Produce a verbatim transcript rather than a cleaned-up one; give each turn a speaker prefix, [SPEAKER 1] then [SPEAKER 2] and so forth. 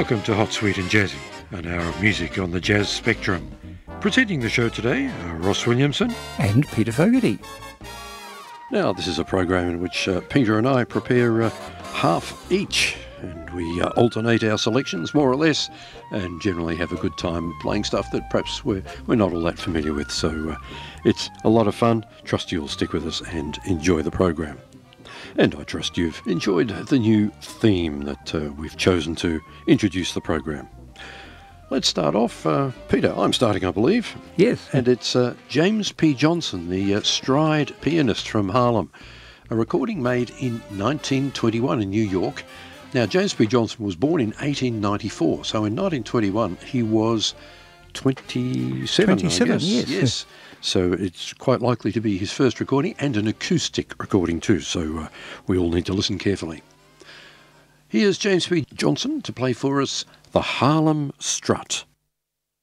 [SPEAKER 1] Welcome to Hot, Sweet and Jazzy, an hour of music on the jazz spectrum. Presenting the show today are Ross Williamson
[SPEAKER 2] and Peter Fogarty.
[SPEAKER 1] Now, this is a program in which uh, Peter and I prepare uh, half each, and we uh, alternate our selections more or less, and generally have a good time playing stuff that perhaps we're, we're not all that familiar with. So uh, it's a lot of fun. Trust you'll stick with us and enjoy the program. And I trust you've enjoyed the new theme that uh, we've chosen to introduce the program. Let's start off. Uh, Peter, I'm starting, I believe.
[SPEAKER 2] Yes.
[SPEAKER 1] And it's uh, James P. Johnson, the uh, stride pianist from Harlem, a recording made in nineteen twenty-one in New York. Now, James P. Johnson was born in eighteen ninety-four, so in nineteen twenty-one he was twenty-seven,
[SPEAKER 2] twenty-seven,
[SPEAKER 1] I guess.
[SPEAKER 2] yes.
[SPEAKER 1] Yes. So it's quite likely to be his first recording, and an acoustic recording too, so uh, we all need to listen carefully. Here's James P. Johnson to play for us the Harlem Strut.